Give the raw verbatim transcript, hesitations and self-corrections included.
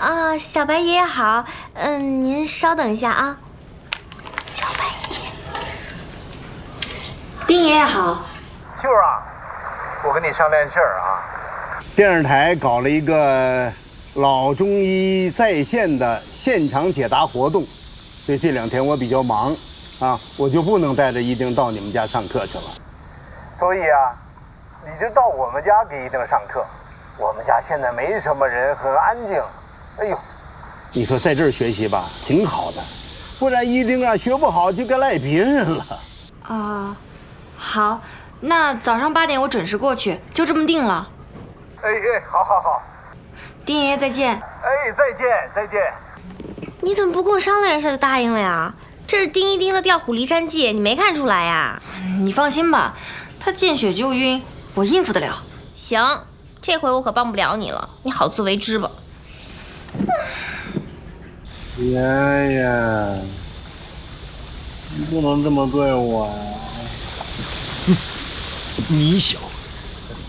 啊，小白爷爷好。嗯，您稍等一下啊。小白爷爷， 丁爷爷好。 秀儿啊，我跟你商量事儿啊。电视台搞了一个老中医在线的现场解答活动，所以这两天我比较忙，啊，我就不能带着一丁到你们家上课去了。所以啊，你就到我们家给一丁上课。我们家现在没什么人，很安静。哎呦，你说在这儿学习吧，挺好的，不然一丁啊学不好就该赖别人了。 啊、呃，好，那早上八点我准时过去，就这么定了。 哎哎，好好好。 丁爷爷再见。 哎，再见再见。 你怎么不跟我商量一下就答应了呀？这是丁一丁的调虎离山计，你没看出来呀？ 你放心吧，他见血就晕，我应付得了。 行，这回我可帮不了你了，你好自为之吧。 爷爷，你不能这么对我呀！ 哼，你小子